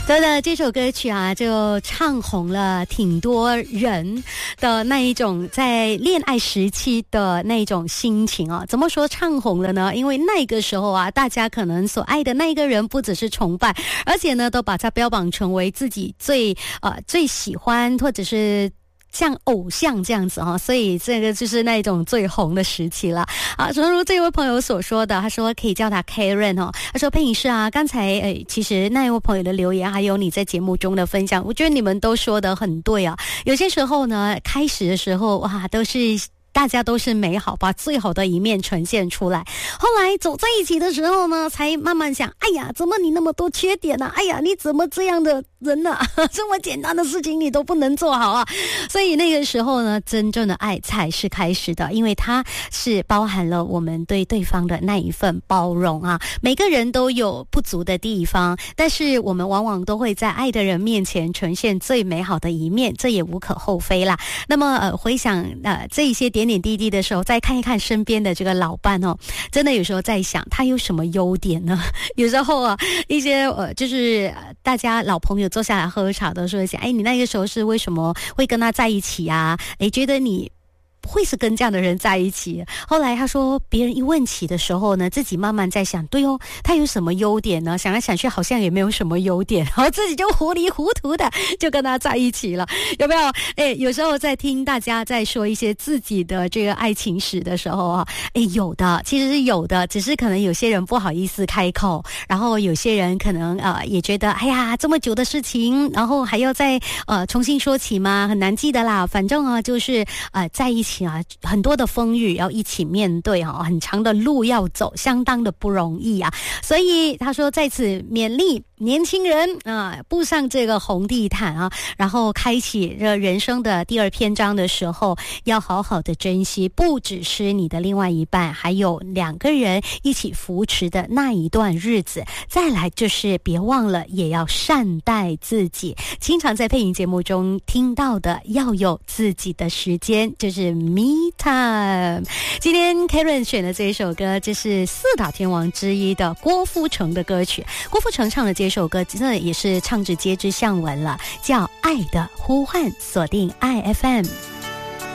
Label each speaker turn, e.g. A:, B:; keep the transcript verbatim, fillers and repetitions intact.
A: 对的，这首歌曲啊，就唱红了挺多人的那一种在恋爱时期的那种心情啊。怎么说唱红了呢？因为那个时候啊，大家可能所爱的那一个人不只是崇拜，而且呢，都把他标榜成为自己最呃最喜欢或者是像偶像这样子哈，所以这个就是那种最红的时期了啊。正如这位朋友所说的，他说可以叫他 Karen 哦，他说配影师啊，刚才诶，其实那位朋友的留言还有你在节目中的分享，我觉得你们都说得很对啊。有些时候呢，开始的时候哇，都是大家都是美好，把最好的一面呈现出来。后来走在一起的时候呢，才慢慢想，哎呀，怎么你那么多缺点呢、啊？哎呀，你怎么这样的人呢、啊？这么简单的事情你都不能做好啊！所以那个时候呢，真正的爱才是开始的，因为它是包含了我们对对方的那一份包容啊。每个人都有不足的地方，但是我们往往都会在爱的人面前呈现最美好的一面，这也无可厚非啦。那么呃，回想呃这一些点点滴滴的时候，再看一看身边的这个老伴哦，真的有时候在想他有什么优点呢？有时候啊，一些呃就是大家老朋友坐下来喝茶的时候想，哎，你那个时候是为什么会跟他在一起啊？哎，觉得你不会是跟这样的人在一起。后来他说别人一问起的时候呢，自己慢慢在想，对哦，他有什么优点呢？想来想去好像也没有什么优点，然后自己就糊里糊涂的就跟他在一起了，有没有？哎，有时候在听大家在说一些自己的这个爱情史的时候啊，哎，有的其实是有的，只是可能有些人不好意思开口，然后有些人可能呃也觉得哎呀这么久的事情，然后还要再呃重新说起吗？很难记得啦。反正啊就是呃在一起啊，很多的风雨要一起面对哈、哦，很长的路要走，相当的不容易啊。所以他说在此勉励年轻人啊，步上这个红地毯啊，然后开启这人生的第二篇章的时候，要好好的珍惜，不只是你的另外一半，还有两个人一起扶持的那一段日子。再来就是别忘了也要善待自己，经常在配音节目中听到的，要有自己的时间，就是Me Time。今天 Karen 选的这一首歌，这是四大天王之一的郭富城的歌曲。郭富城唱的这首歌真的也是唱着街知巷闻了，叫《爱的呼唤》，锁定 I F M。